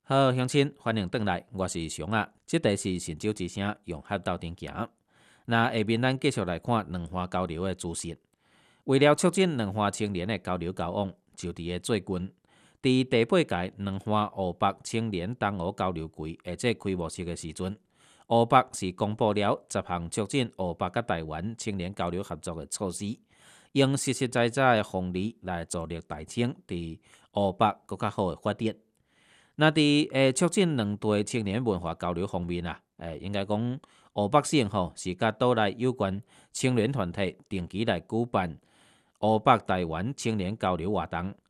好，乡亲，欢迎回来，我是熊啊。这题是神州之声用合斗阵行。那下面咱继续来看两岸交流的资讯。为了促进两岸青年的交流交往，就伫个最近，伫第8届两岸湖北青年同学交流会或者开幕式的时阵，湖北是公布了10项促进湖北甲台湾青年交流合作的措施，用实实在在的红利来助力台青伫湖北更较好的发展。那伫促进两地青年文化交流方面啊，应该讲湖北省是甲岛内有关青年团体定期来举办湖北台湾青年交流活动，